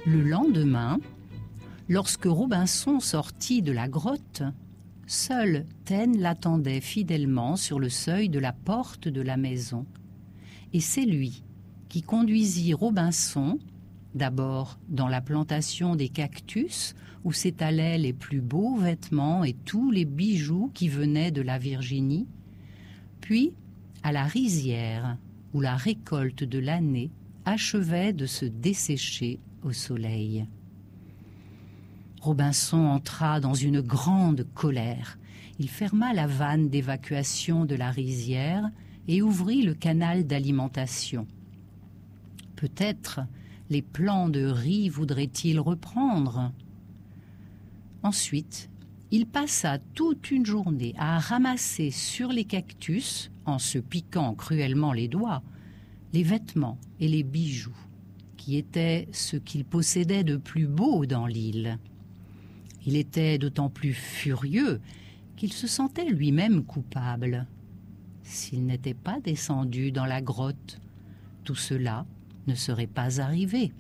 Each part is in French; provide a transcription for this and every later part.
Le lendemain, lorsque Robinson sortit de la grotte, seul Taine l'attendait fidèlement sur le seuil de la porte de la maison. Et c'est lui qui conduisit Robinson, d'abord dans la plantation des cactus, où s'étalaient les plus beaux vêtements et tous les bijoux qui venaient de la Virginie, puis à la rizière, où la récolte de l'année achevait de se dessécher au soleil. Robinson entra dans une grande colère. Il ferma la vanne d'évacuation de la rizière et ouvrit le canal d'alimentation. Peut-être les plants de riz voudraient-ils reprendre. Ensuite, il passa toute une journée à ramasser sur les cactus, en se piquant cruellement les doigts, les vêtements et les bijoux, qui étaient ce qu'il possédait de plus beau dans l'île. Il était d'autant plus furieux qu'il se sentait lui-même coupable. S'il n'était pas descendu dans la grotte, tout cela ne serait pas arrivé.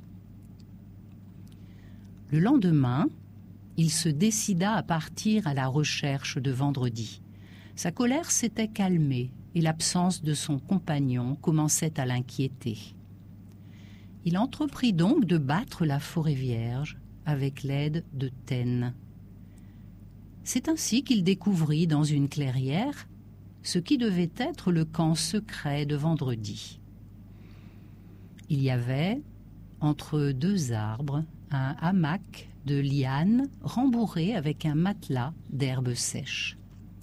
Le lendemain, il se décida à partir à la recherche de Vendredi. Sa colère s'était calmée et l'absence de son compagnon commençait à l'inquiéter. Il entreprit donc de battre la forêt vierge avec l'aide de Taine. C'est ainsi qu'il découvrit dans une clairière ce qui devait être le camp secret de Vendredi. Il y avait, entre deux arbres, un hamac de lianes rembourré avec un matelas d'herbes sèches.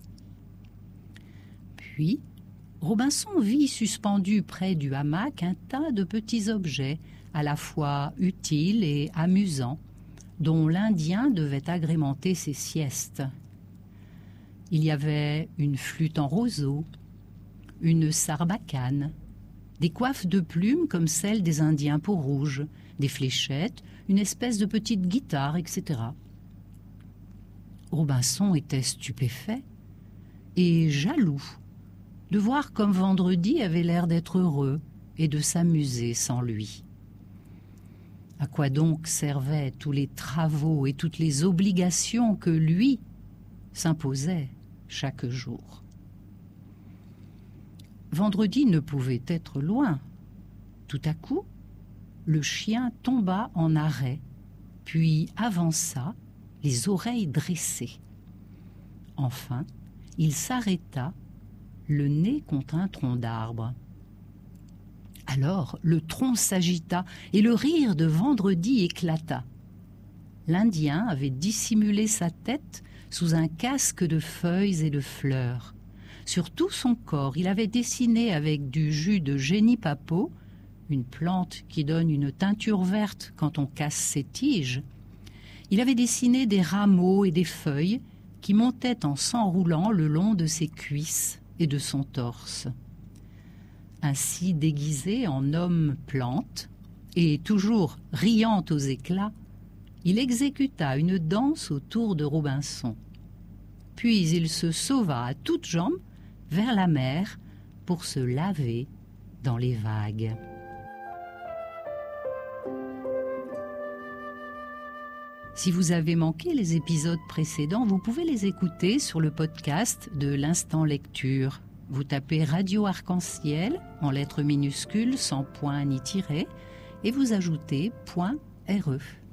Puis, Robinson vit suspendu près du hamac un tas de petits objets à la fois utiles et amusants, dont l'Indien devait agrémenter ses siestes. Il y avait une flûte en roseau, une sarbacane, des coiffes de plumes comme celles des Indiens peau-rouge, des fléchettes, une espèce de petite guitare, etc. Robinson était stupéfait et jaloux de voir comme Vendredi avait l'air d'être heureux et de s'amuser sans lui. À quoi donc servaient tous les travaux et toutes les obligations que lui s'imposait chaque jour? Vendredi ne pouvait être loin. Tout à coup, le chien tomba en arrêt, puis avança, les oreilles dressées. Enfin, il s'arrêta, le nez contre un tronc d'arbre. Alors le tronc s'agita et le rire de Vendredi éclata. L'Indien avait dissimulé sa tête sous un casque de feuilles et de fleurs. Sur tout son corps, il avait dessiné avec du jus de génie-papaut, une plante qui donne une teinture verte quand on casse ses tiges. Il avait dessiné des rameaux et des feuilles qui montaient en s'enroulant le long de ses cuisses et de son torse. Ainsi déguisé en homme-plante, et toujours riant aux éclats, il exécuta une danse autour de Robinson. Puis il se sauva à toutes jambes vers la mer pour se laver dans les vagues. Si vous avez manqué les épisodes précédents, vous pouvez les écouter sur le podcast de l'Instant Lecture. Vous tapez Radio Arc-en-Ciel en lettres minuscules sans point ni tiret et vous ajoutez .re.